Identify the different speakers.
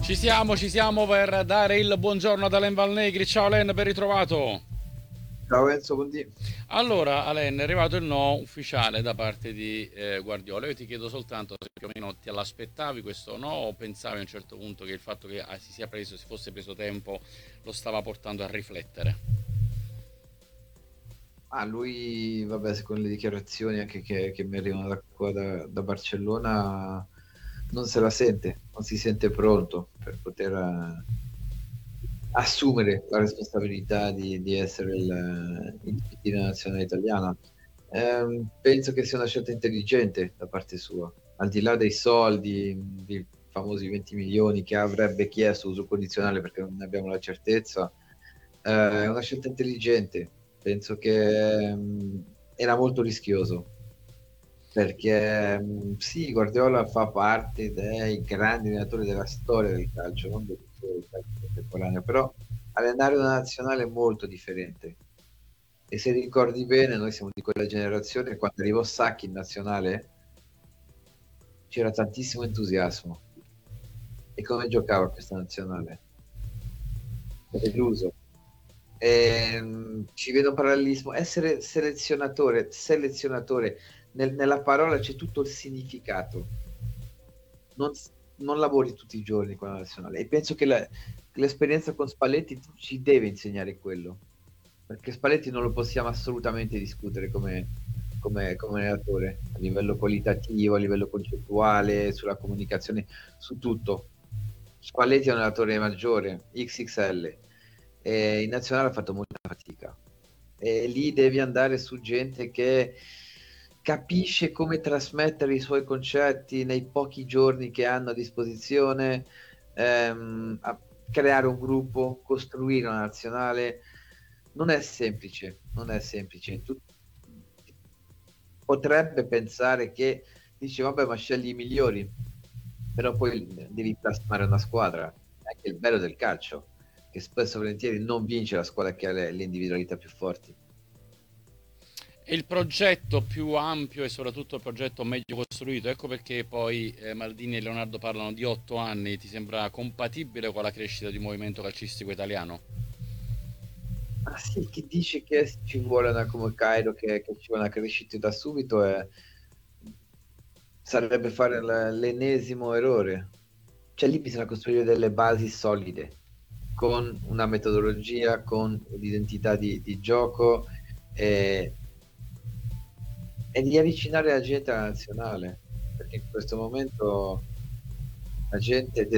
Speaker 1: Ci siamo per dare il buongiorno ad Alain Valnegri. Ciao Alain, ben ritrovato.
Speaker 2: Ciao Enzo, buondì.
Speaker 1: Allora, Alain, è arrivato il no ufficiale da parte di Guardiola. Io ti chiedo soltanto se più o meno te l'aspettavi questo no o pensavi a un certo punto che il fatto che si fosse preso tempo lo stava portando a riflettere.
Speaker 2: Lui, vabbè, secondo le dichiarazioni anche che mi arrivano da qua da Barcellona, non se la sente, non si sente pronto per poter assumere la responsabilità di essere il PT nazionale italiana. Penso che sia una scelta intelligente da parte sua, al di là dei soldi, dei famosi 20 milioni che avrebbe chiesto uso condizionale perché non ne abbiamo la certezza. È una scelta intelligente. Penso che era molto rischioso perché sì, Guardiola fa parte dei grandi allenatori della storia del calcio, non del calcio contemporaneo, però allenare una nazionale è molto differente. E se ricordi bene, noi siamo di quella generazione, quando arrivò Sacchi in nazionale c'era tantissimo entusiasmo. E come giocava questa nazionale? Deluso. Ci vedo un parallelismo. Essere selezionatore, nella parola c'è tutto il significato. Non, non lavori tutti i giorni con la nazionale. E penso che l'esperienza con Spalletti ci deve insegnare quello. Perché Spalletti non lo possiamo assolutamente discutere come allenatore, a livello qualitativo, a livello concettuale, sulla comunicazione, su tutto. Spalletti è un allenatore maggiore, XXL, e in nazionale ha fatto molta fatica. E lì devi andare su gente che capisce come trasmettere i suoi concetti nei pochi giorni che hanno a disposizione, a creare un gruppo, costruire una nazionale. Non è semplice, non è semplice. Tu potrebbe pensare che dici, vabbè, ma scegli i migliori, però poi devi plasmare una squadra. È anche il bello del calcio, che spesso e volentieri non vince la squadra che ha le individualità più forti.
Speaker 1: E il progetto più ampio e soprattutto il progetto meglio costruito, ecco perché poi Maldini e Leonardo parlano di 8 anni, ti sembra compatibile con la crescita di un movimento calcistico italiano?
Speaker 2: Ah sì, chi dice che ci vuole una come Cairo, che ci vuole una crescita da subito, sarebbe fare l'ennesimo errore. Cioè lì bisogna costruire delle basi solide, con una metodologia, con un'identità di gioco e, e di avvicinare la gente alla nazionale, perché in questo momento la gente